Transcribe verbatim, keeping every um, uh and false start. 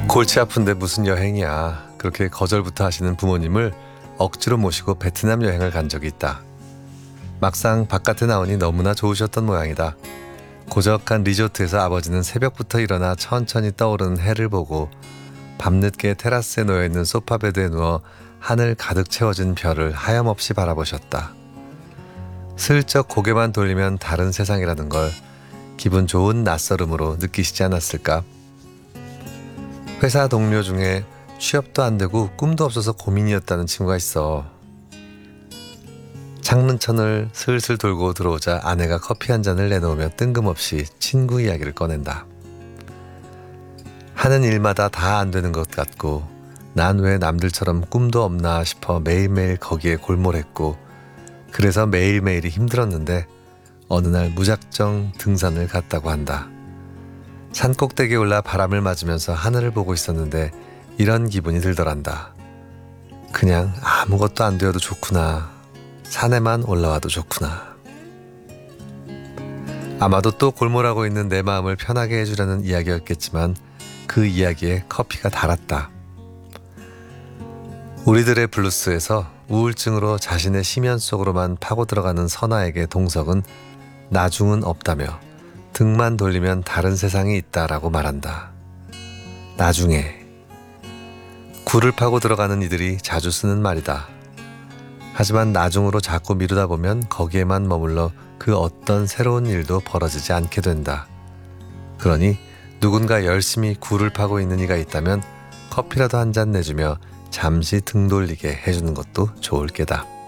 골치 아픈데 무슨 여행이야. 그렇게 거절부터 하시는 부모님을 억지로 모시고 베트남 여행을 간 적이 있다. 막상 바깥에 나오니 너무나 좋으셨던 모양이다. 고적한 리조트에서 아버지는 새벽부터 일어나 천천히 떠오르는 해를 보고 밤늦게 테라스에 놓여있는 소파베드에 누워 하늘 가득 채워진 별을 하염없이 바라보셨다. 슬쩍 고개만 돌리면 다른 세상이라는 걸 기분 좋은 낯설음으로 느끼시지 않았을까? 회사 동료 중에 취업도 안 되고 꿈도 없어서 고민이었다는 친구가 있어. 창문천을 슬슬 돌고 들어오자 아내가 커피 한 잔을 내놓으며 뜬금없이 친구 이야기를 꺼낸다. 하는 일마다 다 안 되는 것 같고 난 왜 남들처럼 꿈도 없나 싶어 매일매일 거기에 골몰했고 그래서 매일매일이 힘들었는데 어느 날 무작정 등산을 갔다고 한다. 산 꼭대기에 올라 바람을 맞으면서 하늘을 보고 있었는데 이런 기분이 들더란다. 그냥 아무것도 안 되어도 좋구나. 산에만 올라와도 좋구나. 아마도 또 골몰하고 있는 내 마음을 편하게 해주려는 이야기였겠지만 그 이야기에 커피가 달았다. 우리들의 블루스에서 우울증으로 자신의 심연 속으로만 파고 들어가는 선아에게 동석은 나중은 없다며 등만 돌리면 다른 세상이 있다라고 말한다. 나중에. 굴을 파고 들어가는 이들이 자주 쓰는 말이다. 하지만 나중으로 자꾸 미루다 보면 거기에만 머물러 그 어떤 새로운 일도 벌어지지 않게 된다. 그러니 누군가 열심히 굴을 파고 있는 이가 있다면 커피라도 한 잔 내주며 잠시 등 돌리게 해주는 것도 좋을 게다.